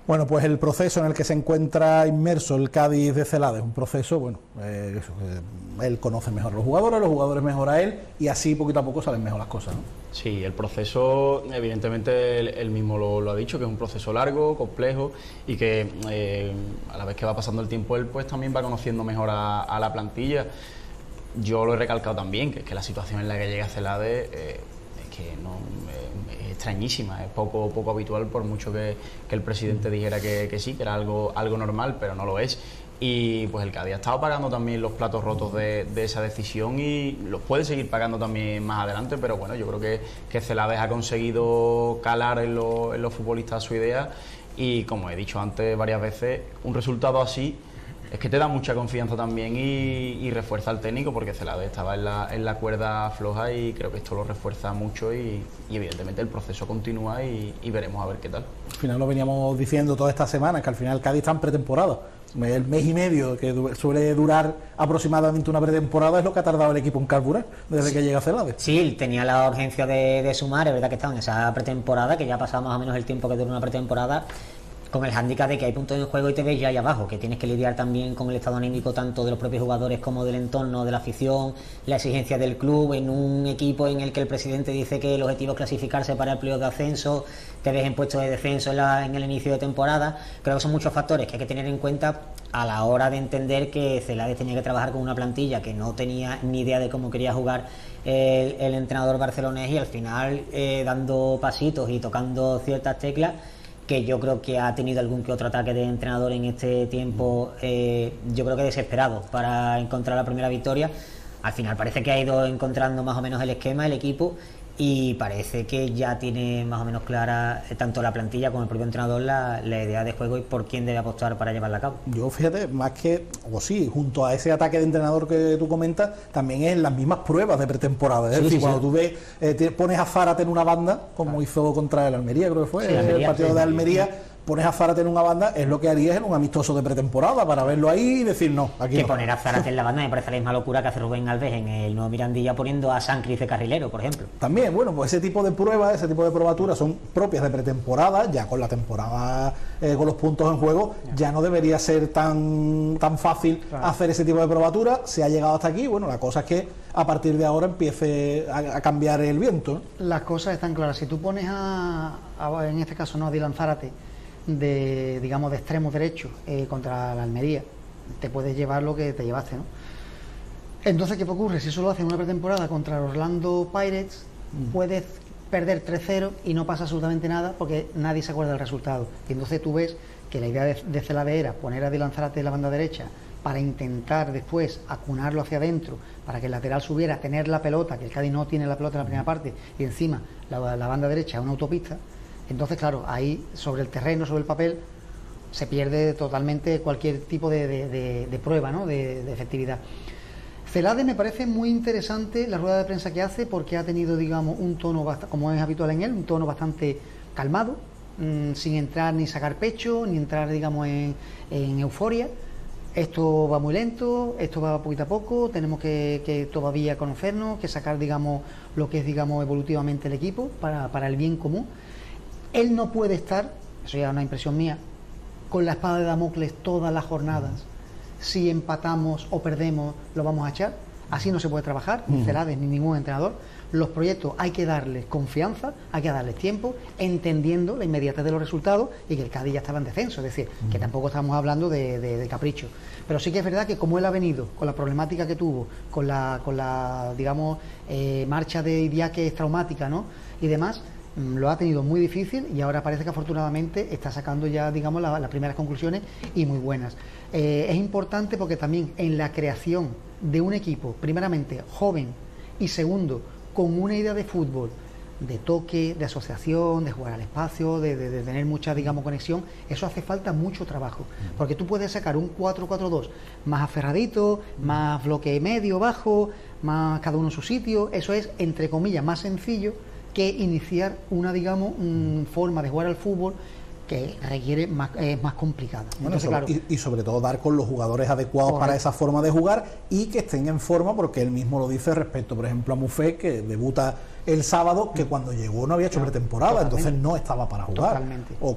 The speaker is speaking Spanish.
Bueno, pues el proceso en el que se encuentra inmerso el Cádiz de Celades, un proceso, bueno, él conoce mejor a los jugadores mejor a él, y así poquito a poco salen mejor las cosas, ¿no? Sí, el proceso, evidentemente, él mismo lo ha dicho, que es un proceso largo, complejo, y que a la vez que va pasando el tiempo, él pues también va conociendo mejor a la plantilla. Yo lo he recalcado también, que la situación en la que llega Celades es que no... es extrañísima, es poco habitual, por mucho que el presidente dijera que sí, que era algo normal, pero no lo es. Y pues el Cádiz ha estado pagando también los platos rotos de esa decisión y los puede seguir pagando también más adelante, pero bueno, yo creo que Celades ha conseguido calar en los futbolistas su idea, y como he dicho antes varias veces, un resultado así es que te da mucha confianza también y refuerza al técnico, porque Celades estaba en la cuerda floja, y creo que esto lo refuerza mucho, y evidentemente el proceso continúa y veremos a ver qué tal. Al final lo veníamos diciendo toda esta semana, que al final Cádiz está en pretemporada. El mes y medio que suele durar aproximadamente una pretemporada es lo que ha tardado el equipo en carburar desde que llega Celades. Sí, tenía la urgencia de sumar, es verdad que estaba en esa pretemporada, que ya ha pasado más o menos el tiempo que dura una pretemporada, con el hándicap de que hay puntos en juego y te ves ya ahí abajo, que tienes que lidiar también con el estado anímico tanto de los propios jugadores como del entorno, de la afición, la exigencia del club, en un equipo en el que el presidente dice que el objetivo es clasificarse para el playoff de ascenso, te ves en puestos de descenso en el inicio de temporada. Creo que son muchos factores que hay que tener en cuenta a la hora de entender que Celades tenía que trabajar con una plantilla que no tenía ni idea de cómo quería jugar el entrenador barcelonés, y al final dando pasitos y tocando ciertas teclas, que yo creo que ha tenido algún que otro ataque de entrenador en este tiempo, yo creo que desesperado para encontrar la primera victoria. Al final parece que ha ido encontrando más o menos el esquema, el equipo, y parece que ya tiene más o menos clara tanto la plantilla como el propio entrenador la idea de juego y por quién debe apostar para llevarla a cabo. Yo, fíjate, más que, o sí, junto a ese ataque de entrenador que tú comentas, también es las mismas pruebas de pretemporada. Es decir, cuando tú ves, pones a Zárate en una banda, como hizo contra el Almería, creo que fue, el partido de Almería, pones a Zárate en una banda, es lo que harías en un amistoso de pretemporada, para verlo ahí y decir no, aquí que no. Poner a Zárate en la banda me parece la misma locura que hace Rubén Alves en el nuevo Mirandilla poniendo a San Cris de carrilero, por ejemplo. También, bueno, pues ese tipo de pruebas, ese tipo de probaturas son propias de pretemporada. Ya con la temporada, con los puntos en juego, ya no debería ser tan fácil hacer ese tipo de probaturas. Se ha llegado hasta aquí, bueno, la cosa es que a partir de ahora empiece a cambiar el viento, ¿no? Las cosas están claras. Si tú pones en este caso, no, a Dylan Zárate de extremo derecho contra la Almería, te puedes llevar lo que te llevaste, ¿no? Entonces, ¿qué ocurre? Si eso lo haces en una pretemporada contra el Orlando Pirates, puedes perder 3-0 y no pasa absolutamente nada, porque nadie se acuerda del resultado. Y entonces tú ves que la idea de Celades era poner a Dylan Zárate en la banda derecha para intentar después acunarlo hacia adentro, para que el lateral subiera, tener la pelota, que el Cádiz no tiene la pelota en la primera parte, y encima la banda derecha es una autopista. Entonces, claro, ahí sobre el terreno, sobre el papel, se pierde totalmente cualquier tipo de prueba, ¿no? de efectividad. Celades me parece muy interesante la rueda de prensa que hace, porque ha tenido, digamos, un tono, como es habitual en él, un tono bastante calmado, sin entrar ni sacar pecho, ni entrar, digamos, en euforia. Esto va muy lento, esto va poquito a poco, tenemos que todavía conocernos, que sacar, digamos, lo que es, digamos, evolutivamente el equipo para el bien común. Él no puede estar, eso ya es una impresión mía, con la espada de Damocles todas las jornadas. Si empatamos o perdemos, lo vamos a echar. Así no se puede trabajar, ni Celades ni ningún entrenador. Los proyectos hay que darles confianza, hay que darles tiempo, entendiendo la inmediatez de los resultados, y que el Cádiz ya estaba en descenso, es decir, que tampoco estamos hablando de capricho. Pero sí que es verdad que como él ha venido con la problemática que tuvo, con la digamos, marcha de Idiáquez traumática, ¿no?, y demás, lo ha tenido muy difícil, y ahora parece que afortunadamente está sacando ya, digamos, las primeras conclusiones, y muy buenas. Es importante porque también en la creación de un equipo, primeramente joven, y segundo, con una idea de fútbol, de toque, de asociación, de jugar al espacio, de tener mucha, digamos, conexión, eso hace falta mucho trabajo, porque tú puedes sacar un 4-4-2 más aferradito, más bloque medio, bajo, más cada uno en su sitio. Eso es, entre comillas, más sencillo que iniciar una, digamos, forma de jugar al fútbol que requiere más complicada. Bueno, entonces, claro, y sobre todo dar con los jugadores adecuados para esa forma de jugar, y que estén en forma, porque él mismo lo dice respecto, por ejemplo, a Mufé, que debuta el sábado, que cuando llegó no había hecho pretemporada, entonces no estaba para jugar. Totalmente. O